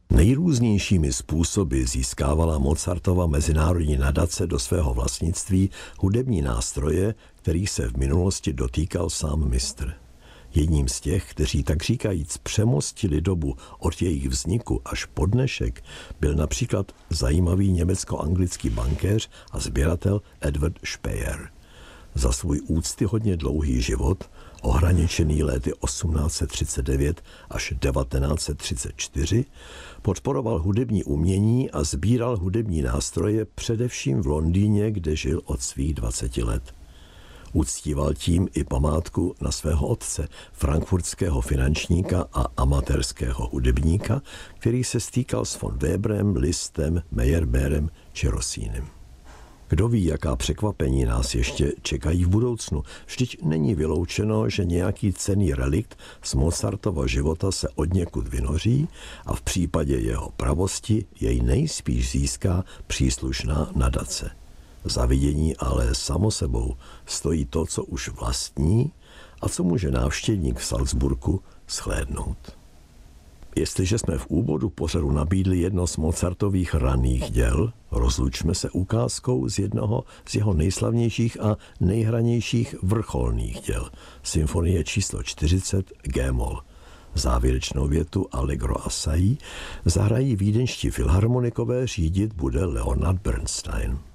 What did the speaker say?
Nejrůznějšími způsoby získávala Mozartova mezinárodní nadace do svého vlastnictví hudební nástroje, kterých se v minulosti dotýkal sám mistr. Jedním z těch, kteří tak říkajíc přemostili dobu od jejich vzniku až po dnešek, byl například zajímavý německo-anglický bankéř a sběratel Edward Speyer. Za svůj úctyhodně dlouhý život, ohraničený léty 1839 až 1934, podporoval hudební umění a sbíral hudební nástroje především v Londýně, kde žil od svých 20 let. Uctíval tím i památku na svého otce, frankfurtského finančníka a amatérského hudebníka, který se stýkal s von Weberem, Lisztem, Meyerbeerem či Rossinem. Kdo ví, jaká překvapení nás ještě čekají v budoucnu. Vždyť není vyloučeno, že nějaký cenný relikt z Mozartova života se odněkud vynoří a v případě jeho pravosti jej nejspíš získá příslušná nadace. Za vidění ale samo sebou stojí to, co už vlastní a co může návštěvník v Salzburgu shlédnout. Jestliže jsme v úvodu pořadu nabídli jedno z Mozartových raných děl, rozlučme se ukázkou z jednoho z jeho nejslavnějších a nejhranějších vrcholných děl, symfonie číslo 40 G-moll. Závěrečnou větu Allegro assai zahrají vídeňští filharmonikové, řídit bude Leonard Bernstein.